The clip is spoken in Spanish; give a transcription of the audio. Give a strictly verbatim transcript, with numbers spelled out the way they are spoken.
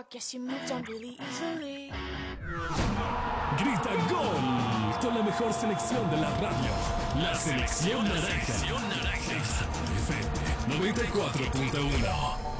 rock, yes, you moved on really easily. Grita gol con la mejor selección de la radio. La selección naranja. F M noventa y cuatro punto uno.